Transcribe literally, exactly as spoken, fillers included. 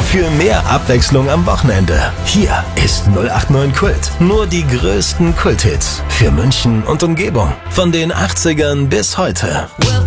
Für mehr Abwechslung am Wochenende. Hier ist null acht neun Kult. Nur die größten Kulthits für München und Umgebung. Von den achtzigern bis heute.